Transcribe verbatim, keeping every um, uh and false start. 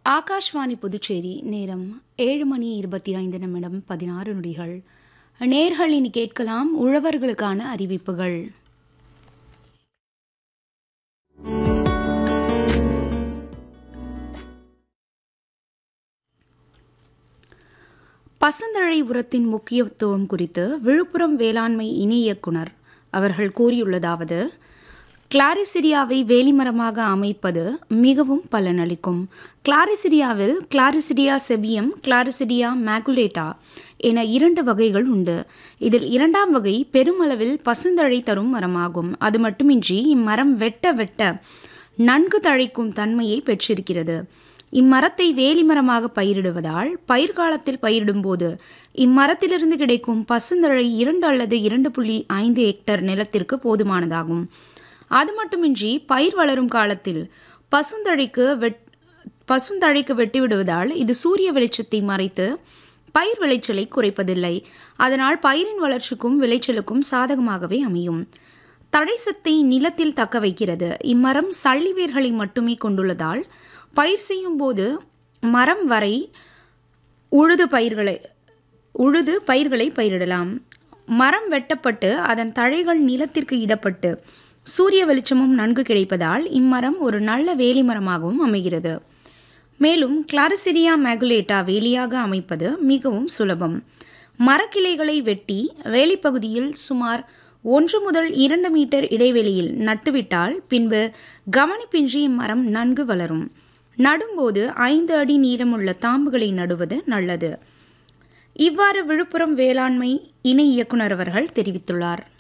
ஆகாஷ்வாணி புதுச்சேரி. நேரம் ஏழு மணி இருபத்தி ஐந்து நிமிடம் பதினாறு நொடிகள். நேர்கள் இனி கேட்கலாம் உழவர்களுக்கான அறிவிப்புகள். பசுந்தழை உரத்தின் முக்கியத்துவம் குறித்து விழுப்புரம் வேளாண்மை இணை இயக்குனர் அவர்கள் கூறியுள்ளதாவது: கிளாரிசிடியாவை வேலிமரமாக அமைப்பது மிகவும் பலனளிக்கும். கிளாரிசிடியாவில் கிளாரிசிடியா செபியம், கிளாரிசிடியா மேகுலேட்டா என இரண்டு வகைகள் உண்டு. இதில் இரண்டாம் வகை பெருமளவில் பசுந்தழை தரும் மரமாகும். அது மட்டுமின்றி இம்மரம் வெட்ட வெட்ட நன்கு தழைக்கும் தன்மையை பெற்றிருக்கிறது. இம்மரத்தை வேலிமரமாக பயிரிடுவதால் பயிர்காலத்தில் பயிரிடும்போது இம்மரத்திலிருந்து கிடைக்கும் பசுந்தழை இரண்டு அல்லது இரண்டு புள்ளி ஐந்து ஹெக்டர் நிலத்திற்கு போதுமானதாகும். அது மட்டுமின்றி பயிர் வளரும் காலத்தில் பசுந்தழைக்கு வெட் பசுந்தழைக்கு வெட்டிவிடுவதால் இது சூரிய வெளிச்சத்தை மறைத்து பயிர் விளைச்சலை குறைப்பதில்லை. அதனால் பயிரின் வளர்ச்சிக்கும் விளைச்சலுக்கும் சாதகமாகவே அமையும். தழைசத்தை நிலத்தில் தக்க வைக்கிறது. இம்மரம் சல்லி வேர்களை மட்டுமே கொண்டுள்ளதால் பயிர் செய்யும் போது மரம் வரை உழுது பயிர்களை உழுது பயிர்களை பயிரிடலாம். மரம் வெட்டப்பட்டு அதன் தழைகள் நிலத்திற்கு இடப்பட்டு சூரிய வெளிச்சமும் நன்கு கிடைப்பதால் இம்மரம் ஒரு நல்ல வேலிமரமாகவும் அமைகிறது. மேலும் கிளாரிசிடியா மேகுலேட்டா வேலியாக அமைப்பது மிகவும் சுலபம். மரக்கிளைகளை வெட்டி வேலிப்பகுதியில் சுமார் ஒன்று முதல் இரண்டு மீட்டர் இடைவெளியில் நட்டுவிட்டால் பின்பு கவனிப்பின்றி இம்மரம் நன்கு வளரும். நடும்போது ஐந்து அடி நீளமுள்ள தாம்புகளை நடுவது நல்லது. இவ்வாறு விழுப்புரம் வேளாண்மை இணை இயக்குனர் அவர்கள் தெரிவித்துள்ளார்.